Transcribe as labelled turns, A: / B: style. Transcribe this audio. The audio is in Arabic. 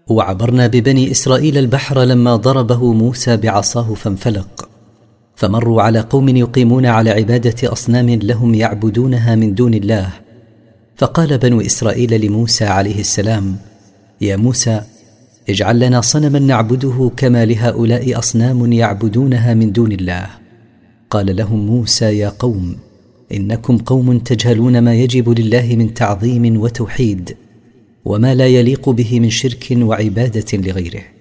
A: وعبرنا ببني إسرائيل البحر لما ضربه موسى بعصاه فانفلق، فمروا على قوم يقيمون على عبادة أصنام لهم يعبدونها من دون الله. فقال بنو إسرائيل لموسى عليه السلام: يا موسى، اجعل لنا صنما نعبده كما لهؤلاء أصنام يعبدونها من دون الله. قال لهم موسى: يا قوم، إنكم قوم تجهلون ما يجب لله من تعظيم وتوحيد، وما لا يليق به من شرك وعبادة لغيره.